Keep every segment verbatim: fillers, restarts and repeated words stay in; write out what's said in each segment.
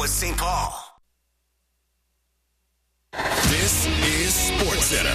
with Saint Paul. This is SportsCenter.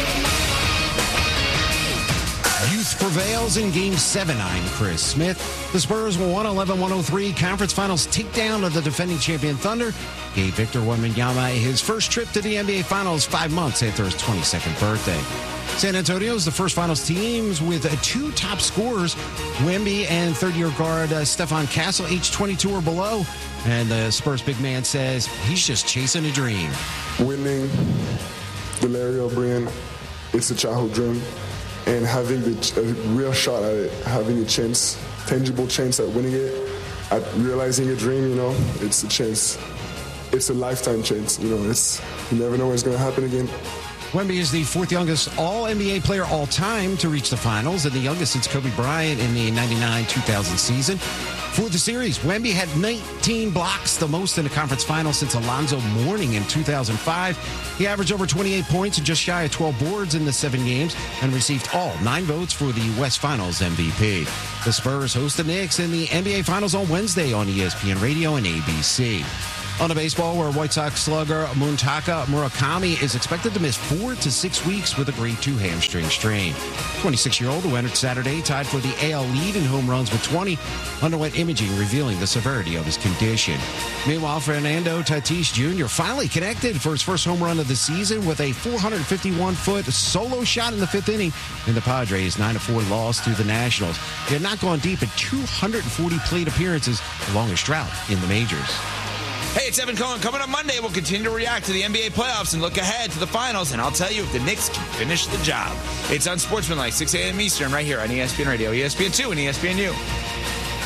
Youth prevails in Game seven. I'm Chris Smith. The Spurs won one eleven one oh three. Conference Finals takedown of the defending champion Thunder gave Victor Wembanyama his first trip to the N B A Finals five months after his twenty-second birthday. San Antonio is the first Finals teams with uh, two top scorers, Wemby and third-year guard uh, Stephon Castle, age twenty-two or below. And the Spurs big man says he's just chasing a dream. Winning the Larry O'Brien, it's a childhood dream. And having the, a real shot at it, having a chance, tangible chance at winning it, at realizing a dream, you know, it's a chance. It's a lifetime chance, you know, it's, you never know when it's going to happen again. Wemby is the fourth youngest all-N B A player all time to reach the finals, and the youngest since Kobe Bryant in the ninety-nine two thousand season. For the series, Wemby had nineteen blocks, the most in a conference final since Alonzo Mourning in two thousand five. He averaged over twenty-eight points and just shy of twelve boards in the seven games and received all nine votes for the West Finals M V P. The Spurs host the Knicks in the N B A Finals on Wednesday on E S P N Radio and A B C. On to baseball, where White Sox slugger Muntaka Murakami is expected to miss four to six weeks with a grade two hamstring strain. twenty-six-year-old who entered Saturday tied for the A L lead in home runs with twenty, underwent imaging revealing the severity of his condition. Meanwhile, Fernando Tatis Junior finally connected for his first home run of the season with a four hundred fifty-one foot solo shot in the fifth inning in the Padres' nine to four loss to the Nationals. He had not gone deep in two hundred forty plate appearances, the longest drought in the majors. Hey, it's Evan Cohen. Coming up Monday, we'll continue to react to the N B A playoffs and look ahead to the finals, and I'll tell you if the Knicks can finish the job. It's Unsportsmanlike, six a.m. Eastern, right here on E S P N Radio, E S P N two, and E S P N U.